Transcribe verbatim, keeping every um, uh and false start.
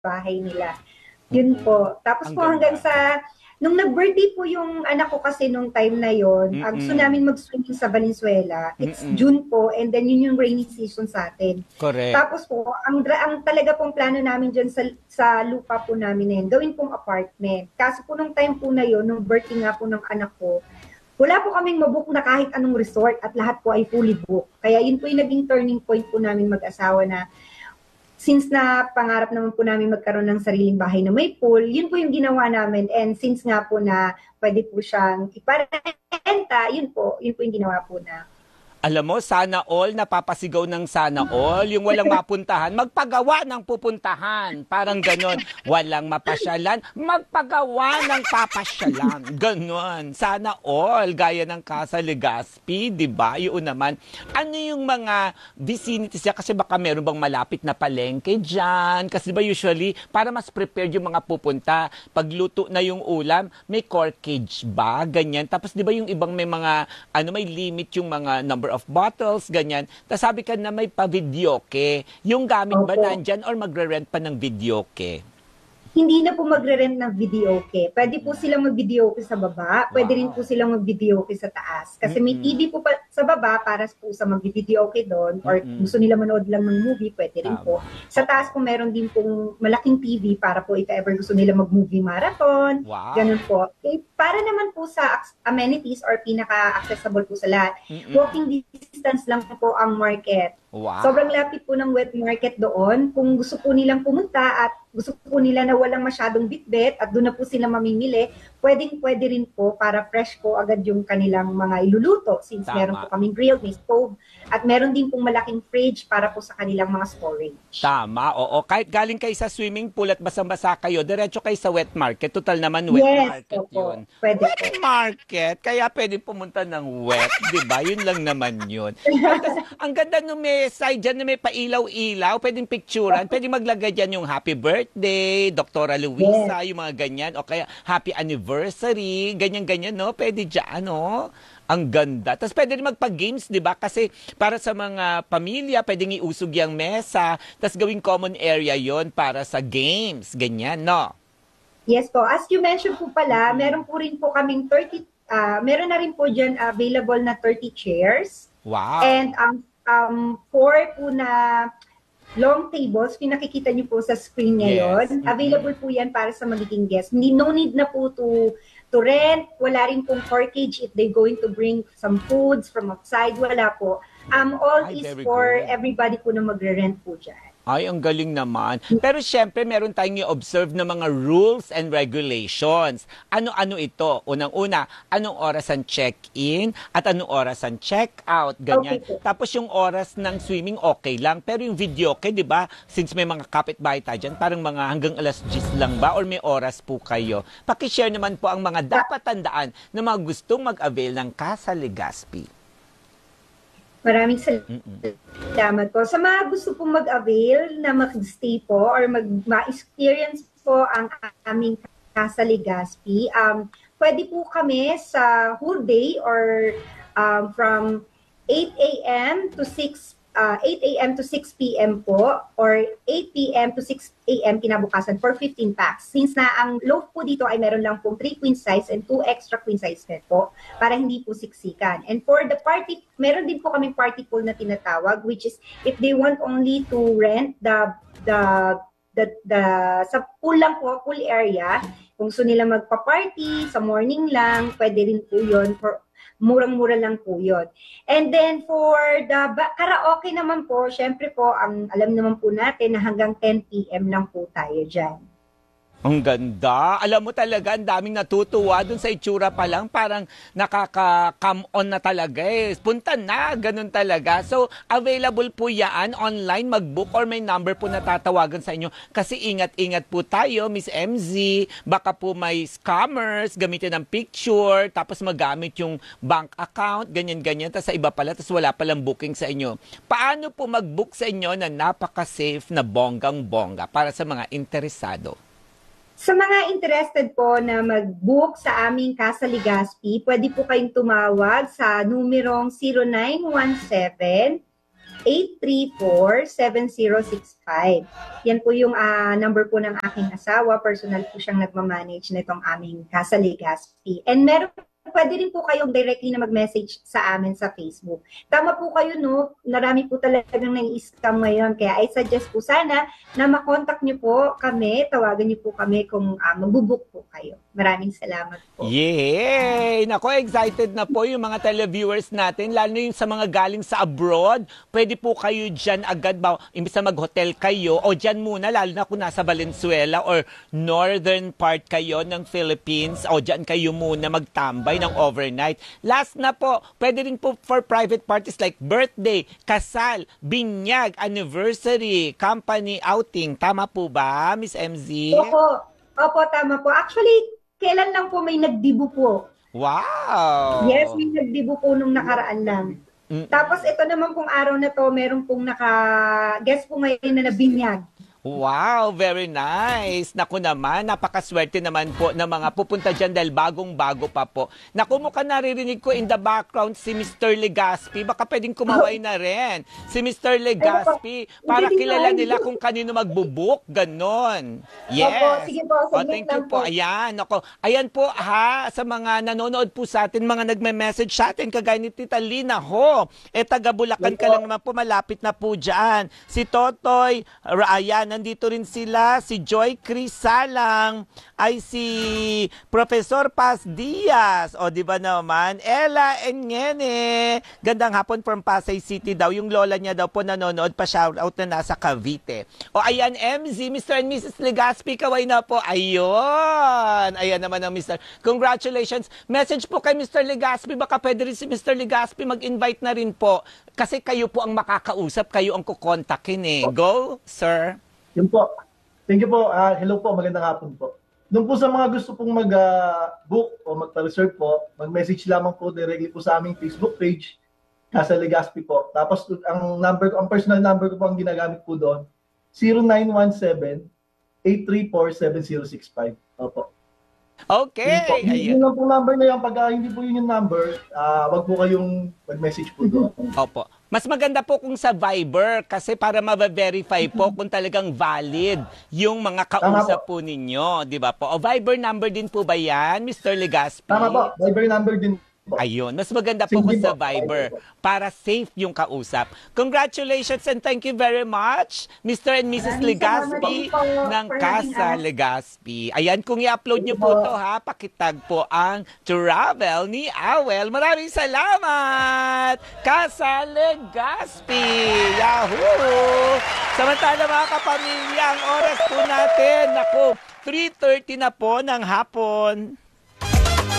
bahay nila. Yun po. Tapos Ang po hanggang ganda. sa, nung nag-birthday po yung anak ko kasi nung time na yon, ang gusto Mm-mm. namin mag-swimming sa Valenzuela. It's Mm-mm. June po, and then yun yung rainy season sa atin. Correct. Tapos po, ang, ang talaga pong plano namin dyan sa, sa lupa po namin na yun, gawin pong apartment. Kaso po nung time po na yun, nung birthday nga po ng anak ko, wala po kaming mabook na kahit anong resort at lahat po ay fully booked. Kaya yun po yung naging turning point po namin mag-asawa na since na pangarap naman po namin magkaroon ng sariling bahay na may pool, yun po yung ginawa namin. And since nga po na pwede po siyang iparenta, yun po, yun po yung ginawa po na. Alam mo, sana all, napapasigaw ng sana all. Yung walang mapuntahan, magpagawa ng pupuntahan. Parang ganon. Walang mapasyalan, magpagawa ng papasyalan. Ganon. Sana all, gaya ng Casa Legazpi, di ba? Yun naman. Ano yung mga vicinities niya? Kasi baka meron bang malapit na palengke dyan? Kasi di ba usually, para mas prepared yung mga pupunta, pagluto na yung ulam, may corkage ba? Ganyan. Tapos di ba yung ibang may mga, ano, may limit yung mga number of bottles, ganyan. Tapos sabi ka na may pa-videoke. Yung gamit ba Opo. nandyan or magre-rent pa ng videoke? Hindi na po magre-rent ng videoke. Pwede po silang mag-videoke sa baba, pwede rin po Wow. silang mag-videoke sa taas. Kasi may Mm-mm. T V po pa sa baba para po sa mag-videoke doon, or Mm-mm. gusto nila manood lang ng movie, pwede rin po. Tama. Sa Oo. taas po meron din pong malaking T V para po if ever gusto nila mag-movie marathon, Wow. ganun po. Eh, para naman po sa amenities or pinaka-accessible po sa lahat, Mm-mm. walking distance lang po ang market. Wow. Sobrang lapit po ng wet market doon. Kung gusto po nilang pumunta at gusto po nila na walang masyadong bitbit at doon na po sila mamimili, pwedeng pwede rin po para fresh po agad yung kanilang mga iluluto since Tama. meron po kaming grill, may stove, at meron din pong malaking fridge para po sa kanilang mga storage. Tama, oo. Kahit galing kayo sa swimming pool at basang-basa kayo, diretso kayo sa wet market. Total naman wet Yes, market opo. yun. Pwede Wet po. market, kaya pwede pumunta ng wet, di ba? Yun lang naman yun. Tapos, ang ganda nung may side dyan na may pailaw-ilaw, pwedeng picturean, pwedeng maglagay dyan yung happy birthday, Doktora Luisa, yung mga ganyan, o kaya happy anniversary, ganyan-ganyan, no? Pwede dyan, no? Ang ganda. Tapos pwede rin magpa-games, di ba? Kasi para sa mga pamilya, pwedeng iusog yung mesa, tapos gawing common area yon para sa games. Ganyan, no? Yes po. As you mentioned po pala, meron po rin po kaming thirty, ah meron na rin po dyan available na thirty chairs. Wow. And um, um, four po na long tables, pinakikita niyo po sa screen ngayon. Yes. Mm-mm. Available po yan para sa magiging guests. Hindi, no need na po to, to rent. Wala rin pong corkage if they going to bring some foods from outside. Wala po. Um, all Ay, is very for good. everybody po na magre-rent po dyan. Ay, ang galing naman. Pero syempre, meron tayong i-observe na mga rules and regulations. Ano-ano ito? Unang-una, anong oras ang check-in at anong oras ang check-out, ganyan. Okay po. Tapos yung oras ng swimming, okay lang. Pero yung video, okay, di ba? Since may mga kapitbahay tayo dyan, parang mga hanggang alas diyes lang ba? Or may oras po kayo? Pakishare naman po ang mga dapat tandaan na mga gustong mag-avail ng Casa Legazpi. Maraming Mm-mm. salamat po. Sa mga gusto pong mag-avail na mag-stay po or mag-experience po ang aming Casa Legazpi, um, pwede po kami sa whole day or um, from eight a.m. to six uh, eight a.m. to six p.m. po or eight p.m. to six a.m. kinabukasan for fifteen packs. Since na ang loaf po dito ay meron lang pong three queen size and two extra queen size bed po para hindi po siksikan. And for the party, meron din po kaming party pool na tinatawag, which is if they want only to rent the the the, the sa pool lang po, pool area, kung gusto nila magpa-party sa morning lang, pwede rin po yun for murang-mura lang po yun. And then for the karaoke naman po, syempre po, ang alam naman po natin na hanggang ten p.m. lang po tayo dyan. Ang ganda. Alam mo talaga, ang daming natutuwa dun sa itsura pa lang. Parang nakaka-come on na talaga eh. Punta na, ganun talaga. So, available po yan online, mag-book or may number po na tatawagan sa inyo. Kasi ingat-ingat po tayo, Miss M Z. Baka po may scammers, gamitin ng picture, tapos magamit yung bank account, ganyan-ganyan. Tapos sa iba pala, tapos wala palang booking sa inyo. Paano po mag-book sa inyo na napaka-safe na bonggang-bongga para sa mga interesado? Sa mga interested po na mag-book sa aming Casa Legazpi, pwede po kayong tumawag sa numerong zero nine one seven, eight three four, seven zero six five. Yan po yung uh, number po ng aking asawa. Personal po siyang nagmamanage nitong aming Casa Legazpi. And meron pwede rin po kayong directly na mag-message sa amin sa Facebook. Tama po kayo, no? Marami po talagang nai-scam ngayon. Kaya I suggest po sana na makontak niyo po kami, tawagan niyo po kami kung uh, magbubook po kayo. Maraming salamat po. Yay! Nako, excited na po yung mga televiewers natin, lalo yung sa mga galing sa abroad. Pwede po kayo dyan agad, ba, imbis na mag-hotel kayo, o dyan muna, lalo na kung nasa Valenzuela or northern part kayo ng Philippines, o dyan kayo muna magtambay ng overnight. Last na po, pwede rin po for private parties like birthday, kasal, binyag, anniversary, company outing. Tama po ba, Miss M Z? Opo, opo, tama po. Actually, kailan lang po may nagdibo po? Wow! Yes, may nagdibo po nung nakaraan lang. Mm-mm. Tapos ito naman pong araw na to, meron pong naka-guest po ngayon na nabinyag. Wow, very nice. Naku naman, napakaswerte naman po ng mga pupunta dyan dahil bagong-bago pa po. Naku, mukhang naririnig ko in the background si Mister Legazpi. Baka pwedeng kumaway na rin. Si Mister Legazpi, para kilala nila kung kanino magbubuk. Ganon. Yes. Opo, sige po, oh, thank you po. Ayan, naku. Ayan po ha, sa mga nanonood po sa atin, mga nagme-message sa atin, kagaya ni Tita Lina ho. E taga Bulacan ka lang naman po, malapit na po dyan. Si Totoy, ayan, nandito rin sila, si Joy Crisalang, ay si Professor Paz Diaz, o di ba naman, Ella Engene, gandang hapon from Pasay City daw, yung lola niya daw po nanonood, pa shoutout na nasa Cavite. O ayan, M Z, Mister and Missus Legazpi, kaway na po, ayun, ayan naman ang Mister Congratulations, message po kay Mister Legazpi, baka pwede rin si Mister Legazpi mag-invite na rin po, kasi kayo po ang makakausap, kayo ang kukontakin eh. Go, sir. Yun po. Thank you po. Uh, hello po. Magandang hapon po. Doon po sa mga gusto pong mag-book uh, o magpa-reserve po, mag-message lamang po directly po sa aming Facebook page, Casa Legazpi po. Tapos ang number, ang personal number ko po ang ginagamit po doon, zero nine one seven, eight three four, seven zero six five. Opo. Okay. Yun, yun, yun lang po number na yun. Pag uh, hindi po yun yung number, uh, wag po kayong mag-message po doon. Opo. Mas maganda po kung sa Viber kasi para ma-verify po kung talagang valid yung mga kausap po. po ninyo, di ba po? O Viber number din po ba yan, Mister Legazpi? Tama po, Viber number din po. Ayun, mas maganda po kung sa Viber para safe yung kausap. Congratulations and thank you very much, Mister and Missus Legazpi ng Casa Legazpi. Ayan, kung i-upload nyo po to ha, pakitag po ang travel ni Awel. Maraming salamat! Casa Legazpi! Yahoo! Samantala mga kapamilya, ang oras po natin, naku, three thirty na po ng hapon.